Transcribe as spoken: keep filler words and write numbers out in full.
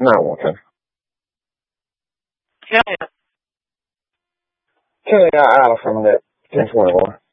那我看这样呀， 这个要 L 什么的，真说过。